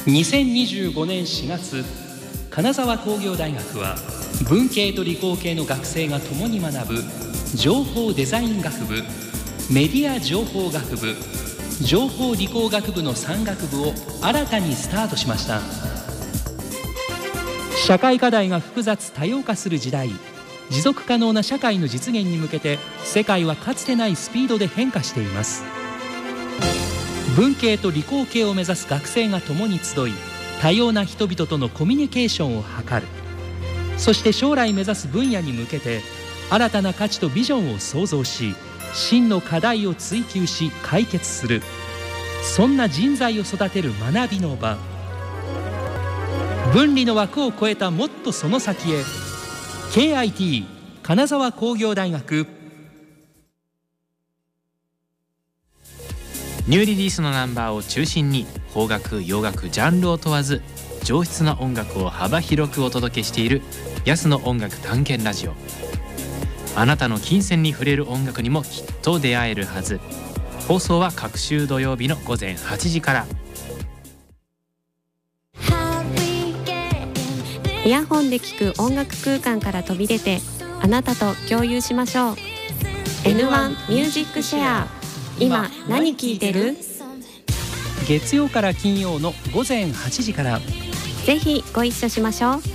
2025年4月、金沢工業大学は文系と理工系の学生が共に学ぶ情報デザイン学部、メディア情報学部、情報理工学部の3学部を新たにスタートしました。社会課題が複雑多様化する時代、持続可能な社会の実現に向けて世界はかつてないスピードで変化しています。文系と理工系を目指す学生が共に集い、多様な人々とのコミュニケーションを図る。そして将来目指す分野に向けて新たな価値とビジョンを創造し、真の課題を追求し解決する。そんな人材を育てる学びの場。分離の枠を超えたもっとその先へ。 KIT 金沢工業大学。 ニューリリースのナンバーを中心に邦楽洋楽ジャンルを問わず上質な音楽を幅広くお届けしている安の音楽探検ラジオ。あなたの金銭に触れる音楽にもきっと出会えるはず。放送は各週土曜日の午前8時から。 イヤホンで聴く音楽空間から飛び出て、あなたと共有しましょう。 N1 ミュージックシェア。今何聴いてる？ 月曜から金曜の午前8時から。 ぜひご一緒しましょう。